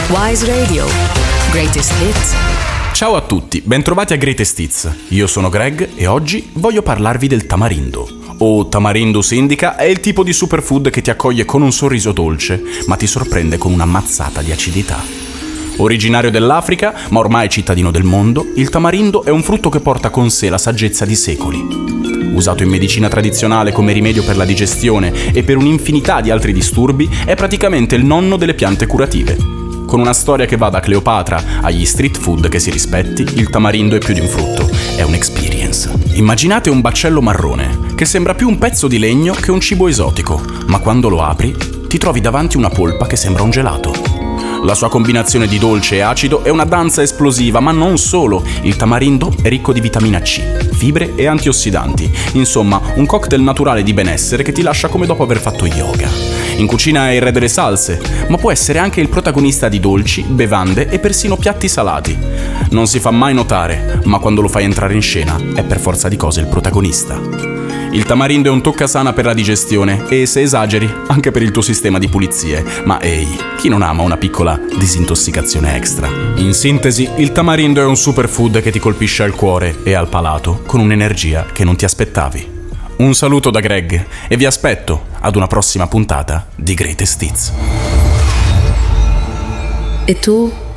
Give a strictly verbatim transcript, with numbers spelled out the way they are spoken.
Wise Radio. Greatest Hits. Ciao a tutti, bentrovati a Greatest Hits. Io sono Greg e oggi voglio parlarvi del tamarindo. O Tamarindus indica è il tipo di superfood che ti accoglie con un sorriso dolce, ma ti sorprende con una mazzata di acidità. Originario dell'Africa, ma ormai cittadino del mondo, il tamarindo è un frutto che porta con sé la saggezza di secoli. Usato in medicina tradizionale come rimedio per la digestione e per un'infinità di altri disturbi, è praticamente il nonno delle piante curative. Con una storia che va da Cleopatra agli street food che si rispetti, il tamarindo è più di un frutto, è un'experience. Immaginate un baccello marrone, che sembra più un pezzo di legno che un cibo esotico, ma quando lo apri, ti trovi davanti una polpa che sembra un gelato. La sua combinazione di dolce e acido è una danza esplosiva, ma non solo. Il tamarindo è ricco di vitamina C, fibre e antiossidanti. Insomma, un cocktail naturale di benessere che ti lascia come dopo aver fatto yoga. In cucina è il re delle salse, ma può essere anche il protagonista di dolci, bevande e persino piatti salati. Non si fa mai notare, ma quando lo fai entrare in scena è per forza di cose il protagonista. Il tamarindo è un toccasana per la digestione e, se esageri, anche per il tuo sistema di pulizie. Ma ehi, chi non ama una piccola disintossicazione extra? In sintesi, il tamarindo è un superfood che ti colpisce al cuore e al palato con un'energia che non ti aspettavi. Un saluto da Greg e vi aspetto ad una prossima puntata di Greatest Hits. E tu?